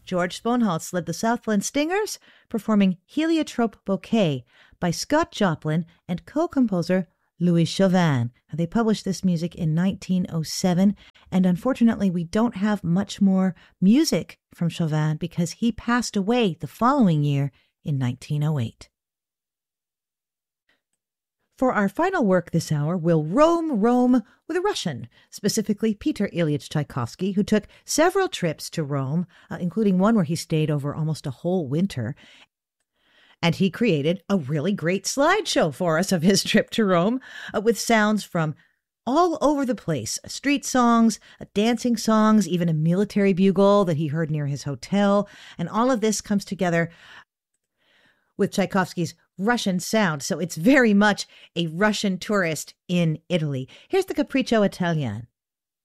George Sponholtz led the Southland Stingers, performing Heliotrope Bouquet by Scott Joplin and co-composer Louis Chauvin. They published this music in 1907, and unfortunately we don't have much more music from Chauvin because he passed away the following year in 1908. For our final work this hour, we'll roam Rome with a Russian, specifically Peter Ilyich Tchaikovsky, who took several trips to Rome, including one where he stayed over almost a whole winter. And he created a really great slideshow for us of his trip to Rome with sounds from all over the place. Street songs, dancing songs, even a military bugle that he heard near his hotel. And all of this comes together with Tchaikovsky's Russian sound. So it's very much a Russian tourist in Italy. Here's the Capriccio Italien.